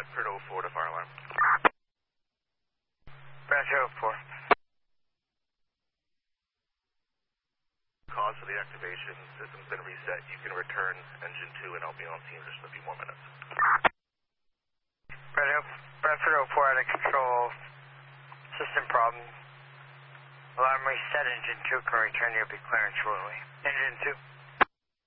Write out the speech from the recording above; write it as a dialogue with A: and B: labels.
A: Bradford 04 to fire alarm.
B: Bradford 04.
A: Cause for the activation, system's been reset. You can return engine 2 and I'll be on scene in just a few more minutes.
B: Bradford 04 out of control. System problem. Alarm reset, engine 2 can return. You'll be clearing shortly. Engine 2.